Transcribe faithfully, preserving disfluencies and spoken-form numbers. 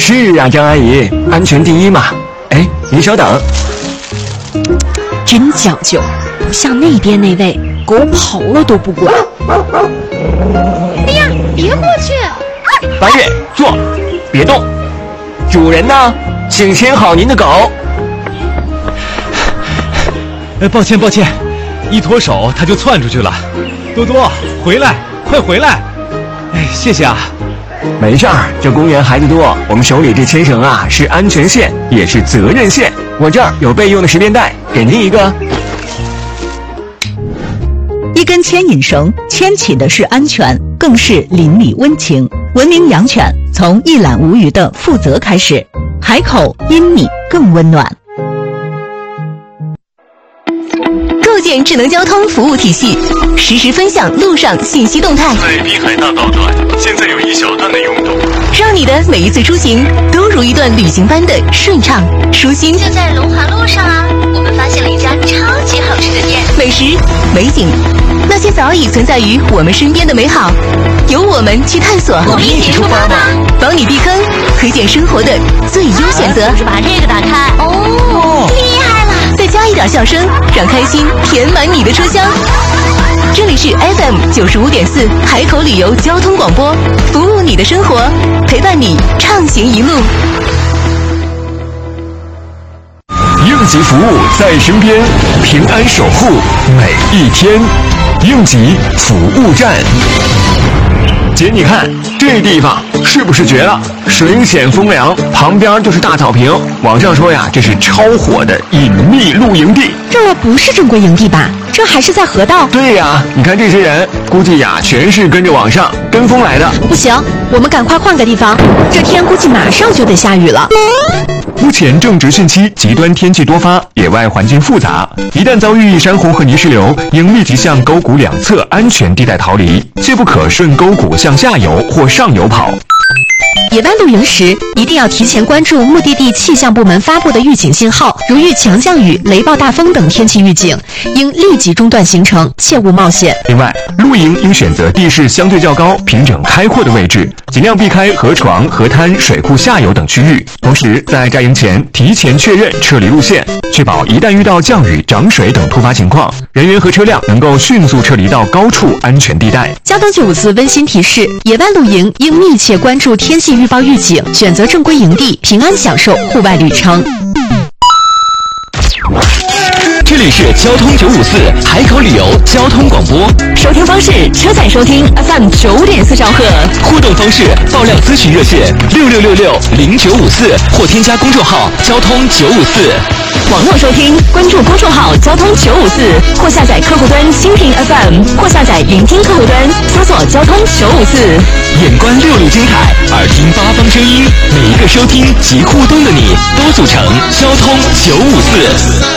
是啊，张阿姨，安全第一嘛。哎，您稍等。 真讲究，不像那边那位，狗跑了都不管。 哎呀，别过去！ 八月，坐，别动。主人呢？请牵好您的狗。 哎，抱歉抱歉，一脱手它就窜出去了。多多，回来，快回来！哎，谢谢啊。 没事儿，这公园孩子多，我们手里这牵绳啊是安全线，也是责任线。我这儿有备用的十连带，给您一个。 一根牵引绳，牵起的是安全，更是邻里温情。文明养犬，从一览无余的负责开始。海口因你更温暖。 构建智能交通服务体系，实时分享路上信息动态。 在滨海大道段，现在有一小段的拥堵， 让你的每一次出行都如一段旅行般的顺畅舒心。 就在龙华路上啊，我们发现了一家超级好吃的店， 美食、美景，那些早已存在于我们身边的美好，由我们去探索。 我们一起出发吧， 帮你避坑，推荐生活的最优选择。 就是把这个打开，哦，厉害了！ 再加一点笑声，让开心填满你的车厢。这里是 F M 九十五点四海口旅游交通广播，服务你的生活，陪伴你畅行一路。 应急服务在身边，平安守护每一天。应急服务站。姐，你看这地方是不是绝了？水浅风凉，旁边就是大草坪。网上说呀，这是超火的隐秘露营地。 这不是正规营地吧？这还是在河道。 对呀，你看这些人，估计呀全是跟着网上跟风来的。 不行，我们赶快换个地方，这天估计马上就得下雨了。 目前正值汛期，极端天气多发，野外环境复杂，一旦遭遇珊瑚和泥石流，应立即向沟谷两侧安全地带逃离，切不可顺沟谷向下游或上游跑。 野外露营时，一定要提前关注目的地气象部门发布的预警信号，如遇强降雨、雷暴大风等天气预警，应立即中断行程，切勿冒险。 另外，露营应选择地势相对较高、平整开阔的位置，尽量避开河床、河滩、水库下游等区域。同时，在扎营前提前确认撤离路线，确保一旦遇到降雨、涨水等突发情况，人员和车辆能够迅速撤离到高处安全地带。 交通九五四温馨提示：野外露营应密切关注天气预报预警，选择正规营地，平安享受户外旅程。 这里是交通九五四海口旅游交通广播， 收听方式：车载收听 F M 九点四兆赫， 互动方式：爆料咨询热线六六六六零九五四或添加公众号交通九五四。 网络收听，关注公众号交通九五四，或下载客户端蜻蜓 F M， 或下载云听客户端，搜索交通九五四。 眼观六路精彩，耳听八方声音，每一个收听及互动的你，都组成交通九五四。